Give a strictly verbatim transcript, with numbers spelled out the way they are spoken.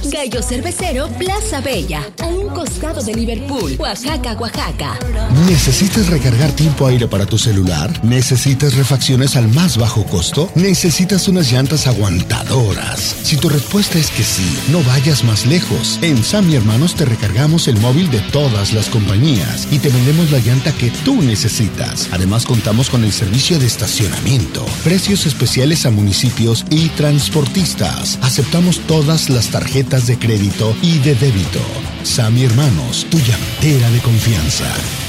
Gallo Cervecero Plaza Bella, a un costado de Liverpool, Oaxaca, Oaxaca. ¿Necesitas recargar tiempo aire para tu celular? ¿Necesitas refacciones al más bajo costo? ¿Necesitas unas llantas aguantadoras? Si tu respuesta es que sí, no vayas más lejos. En Sam y Hermanos te recargamos el móvil de todas las compañías y te vendemos la llanta que tú necesitas. Además, contamos con el servicio de estacionamiento, precios especiales a municipios y transportistas. Aceptamos todas las tarjetas de crédito y de débito. Sam y Hermanos, tu llantera de confianza.